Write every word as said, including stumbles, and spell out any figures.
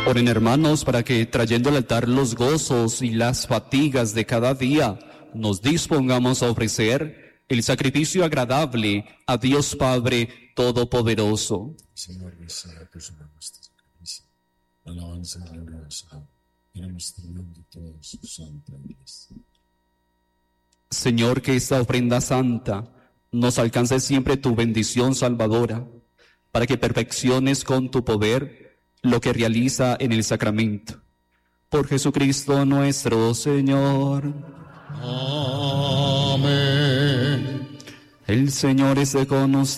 Oren, hermanos, para que trayendo al altar los gozos y las fatigas de cada día, nos dispongamos a ofrecer el sacrificio agradable a Dios Padre Todopoderoso. Señor, reciba tu nuestro sacrificio, alabanza y gloriosa, y la demostración de toda su santa iglesia. Señor, que esta ofrenda santa nos alcance siempre tu bendición salvadora, para que perfecciones con tu poder lo que realiza en el sacramento. Por Jesucristo nuestro Señor. Amén. El Señor esté con nosotros.